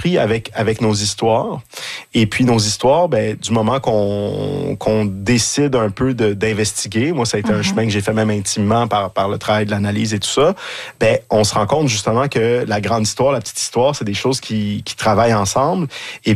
appris avec nos histoires. Et puis, nos histoires, du moment qu'on décide un peu d'investiguer, moi, ça a été un chemin que j'ai fait même intimement par le travail de l'analyse et tout ça, on se rend compte justement que la grande histoire, la petite histoire, c'est des choses qui travaillent ensemble. Et